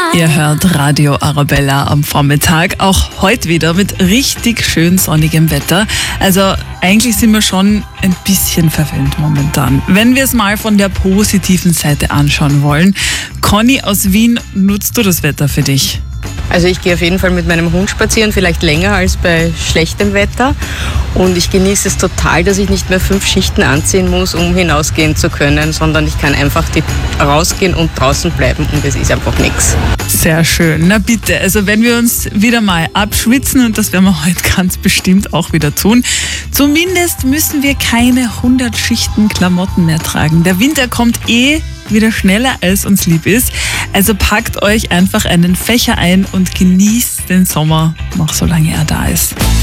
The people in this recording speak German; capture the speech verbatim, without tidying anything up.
Ihr hört Radio Arabella am Vormittag, auch heute wieder mit richtig schön sonnigem Wetter. Also eigentlich sind wir schon ein bisschen verwöhnt momentan. Wenn wir es mal von der positiven Seite anschauen wollen, Conny aus Wien, nutzt du das Wetter für dich? Also ich gehe auf jeden Fall mit meinem Hund spazieren, vielleicht länger als bei schlechtem Wetter. Und ich genieße es total, dass ich nicht mehr fünf Schichten anziehen muss, um hinausgehen zu können, sondern ich kann einfach die rausgehen und draußen bleiben und es ist einfach nichts. Sehr schön. Na bitte, also wenn wir uns wieder mal abschwitzen, und das werden wir heute ganz bestimmt auch wieder tun, zumindest müssen wir keine hundert Schichten Klamotten mehr tragen. Der Winter kommt eh wieder schneller, als uns lieb ist. Also packt euch einfach einen Fächer ein und genießt den Sommer noch, solange er da ist.